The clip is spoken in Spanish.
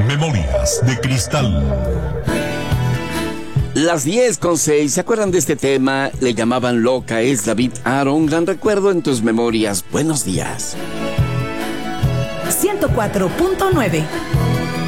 Memorias de Cristal. Las 10:06, ¿se acuerdan de este tema? Le llamaban loca, es David Aaron. Gran recuerdo en tus memorias. Buenos días. 104.9